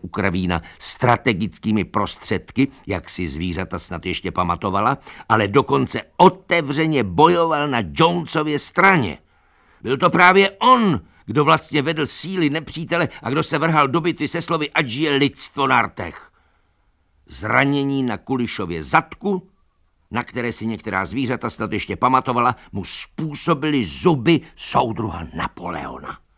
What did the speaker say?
Kravína strategickými prostředky, jak si zvířata snad ještě pamatovala, ale dokonce otevřeně bojoval na Jonesově straně. Byl to právě on, kdo vlastně vedl síly nepřítele a kdo se vrhal do bitvy se slovy ať žije lidstvo na rtech. Zranění na Kulišově zadku, na které si některá zvířata snad ještě pamatovala, mu způsobily zuby soudruha Napoleona.